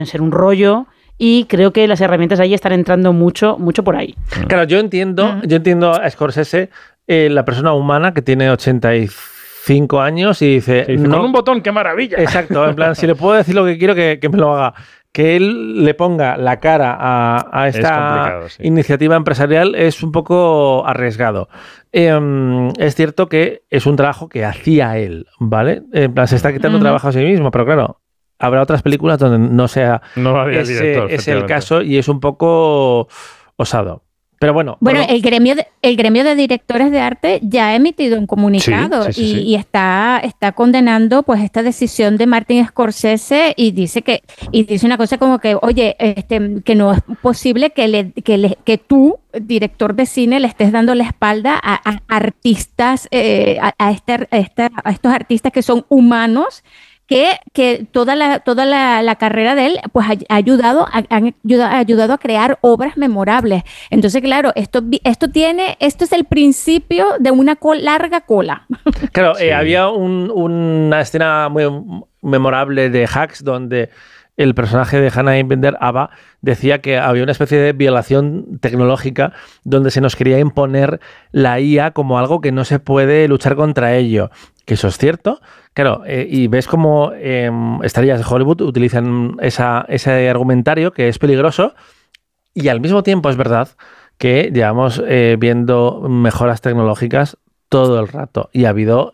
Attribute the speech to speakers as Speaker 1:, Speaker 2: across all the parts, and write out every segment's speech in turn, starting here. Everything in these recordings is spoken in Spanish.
Speaker 1: ser un rollo. Y creo que las herramientas ahí están entrando mucho por ahí.
Speaker 2: Claro, yo entiendo a Scorsese, la persona humana que tiene 85 años y dice...
Speaker 3: no, con un botón, ¡qué maravilla!
Speaker 2: Exacto, en plan, si le puedo decir lo que quiero, que me lo haga. Que él le ponga la cara a esta iniciativa empresarial es un poco arriesgado. Es cierto que es un trabajo que hacía él, ¿vale? En plan, se está quitando trabajo a sí mismo, pero claro... Habrá otras películas donde no sea ese el caso y es un poco osado. Pero bueno.
Speaker 4: Bueno, el gremio de directores de arte ya ha emitido un comunicado y está condenando pues esta decisión de Martin Scorsese y dice una cosa como que, oye, que no es posible que tú, director de cine, le estés dando la espalda a artistas, a estos artistas que son humanos. Que toda la carrera de él pues han ayudado a crear obras memorables. Entonces, claro, esto es el principio de una larga cola.
Speaker 2: Claro, había una escena muy memorable de Hacks donde el personaje de Hannah Einbinder, Ava, decía que había una especie de violación tecnológica donde se nos quería imponer la IA como algo que no se puede luchar contra ello. Que eso es cierto. Claro, y ves cómo estrellas de Hollywood utilizan ese argumentario que es peligroso y al mismo tiempo es verdad que llevamos viendo mejoras tecnológicas todo el rato y ha habido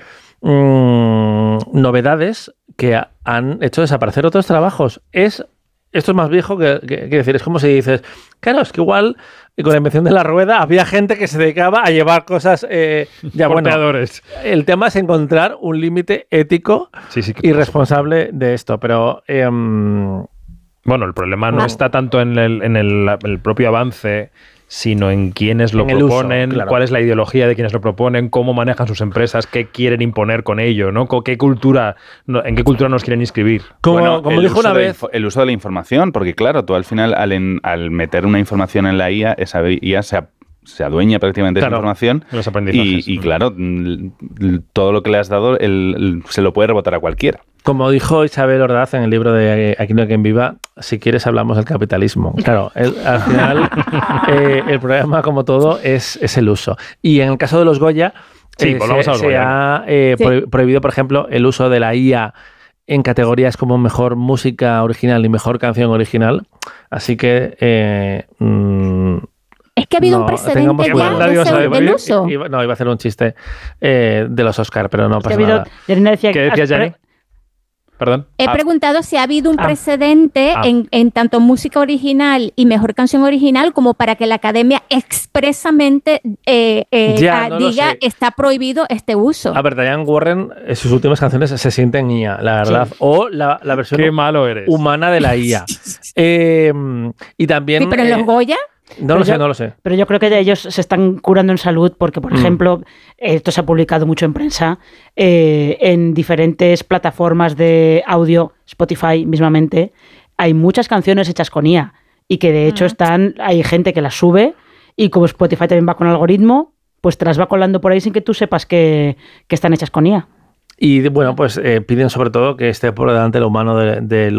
Speaker 2: novedades que han hecho desaparecer otros trabajos. Esto es más viejo que decir, es como si dices, claro, es que igual con la invención de la rueda había gente que se dedicaba a llevar cosas
Speaker 3: porteadores.
Speaker 2: Bueno, el tema es encontrar un límite ético y responsable de esto, pero
Speaker 3: bueno, el problema no está tanto en el propio avance, sino en quiénes lo proponen, cuál es la ideología de quienes lo proponen, cómo manejan sus empresas, qué quieren imponer con ello, ¿no? ¿En qué cultura nos quieren inscribir?
Speaker 2: Como dijo una vez...
Speaker 5: El uso de la información, porque claro, tú al final, al meter una información en la IA, esa IA se adueña prácticamente de esa información y claro, todo lo que le has dado se lo puede rebotar a cualquiera.
Speaker 2: Como dijo Isabel Ordaz en el libro de Aquí no hay quien viva, si quieres hablamos del capitalismo. Claro, al final el problema, como todo, es el uso. Y en el caso de los Goya, se ha prohibido, por ejemplo, el uso de la IA en categorías como mejor música original y mejor canción original. Así que...
Speaker 4: es que ha habido un precedente del uso.
Speaker 2: Iba a hacer un chiste de los Oscar, pero no pasa nada.
Speaker 3: ¿Qué decías, Yanni? Perdón.
Speaker 4: He preguntado si ha habido un precedente en tanto música original y mejor canción original como para que la Academia expresamente diga está prohibido este uso.
Speaker 2: A ver, Diane Warren, en sus últimas canciones se sienten IA, la verdad. Sí. O la versión humana de la IA. Y también...
Speaker 4: Sí, pero en los Goya...
Speaker 2: No lo sé.
Speaker 1: Pero yo creo que ellos se están curando en salud porque, por ejemplo, esto se ha publicado mucho en prensa, en diferentes plataformas de audio, Spotify mismamente, hay muchas canciones hechas con IA y que de hecho hay gente que las sube y como Spotify también va con algoritmo, pues te las va colando por ahí sin que tú sepas que están hechas con IA.
Speaker 2: Y bueno, pues piden sobre todo que esté por delante lo humano de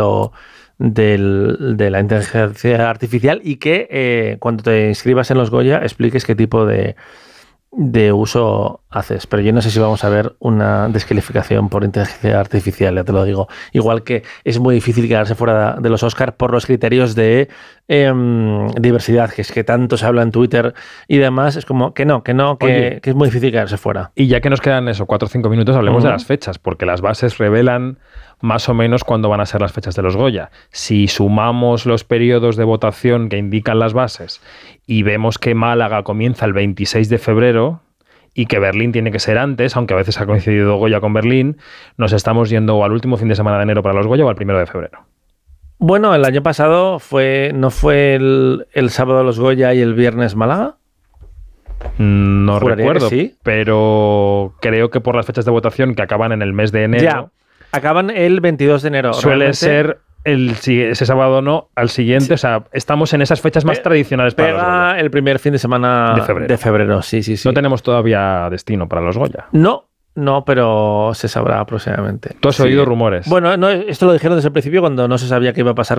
Speaker 2: la inteligencia artificial y que cuando te inscribas en los Goya expliques qué tipo de uso haces. Pero yo no sé si vamos a ver una descalificación por inteligencia artificial, ya te lo digo. Igual que es muy difícil quedarse fuera de los Oscar por los criterios de diversidad, que es que tanto se habla en Twitter y demás, es como que es muy difícil quedarse fuera.
Speaker 3: Y ya que nos quedan 4 o 5 minutos, hablemos de las fechas, porque las bases revelan más o menos cuándo van a ser las fechas de los Goya. Si sumamos los periodos de votación que indican las bases y vemos que Málaga comienza el 26 de febrero y que Berlín tiene que ser antes, aunque a veces ha coincidido Goya con Berlín, nos estamos yendo al último fin de semana de enero para los Goya o al 1 de febrero.
Speaker 2: Bueno, el año pasado ¿no fue el sábado los Goya y el viernes Málaga?
Speaker 3: No recuerdo,
Speaker 2: sí,
Speaker 3: pero creo que por las fechas de votación que acaban en el mes de enero...
Speaker 2: Ya. Acaban el 22 de enero.
Speaker 3: Suele ser ese sábado no, al siguiente. Sí. O sea, estamos en esas fechas más tradicionales para los Goya.
Speaker 2: El primer fin de semana de febrero. Sí.
Speaker 3: No tenemos todavía destino para los Goya.
Speaker 2: No, No, pero se sabrá próximamente.
Speaker 3: ¿Tú has oído rumores?
Speaker 2: Bueno, no, esto lo dijeron desde el principio cuando no se sabía qué iba a pasar